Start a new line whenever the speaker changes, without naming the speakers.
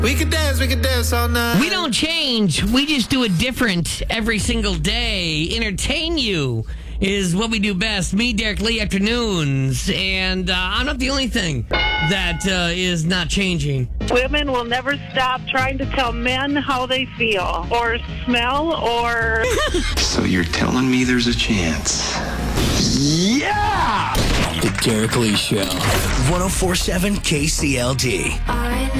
We could dance all night.
We don't change. We just do it different every single day. Entertain you is what we do best. Me, Derek Lee, afternoons. And I'm not the only thing that is not changing.
Women will never stop trying to tell men how they feel or smell or...
So you're telling me there's a chance?
Yeah! The Derek Lee Show. 104.7 KCLD.